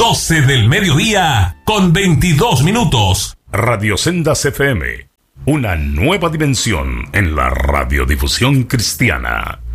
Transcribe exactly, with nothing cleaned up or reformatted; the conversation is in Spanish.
doce del mediodía con veintidós minutos. Radio Sendas F M, una nueva dimensión en la radiodifusión cristiana.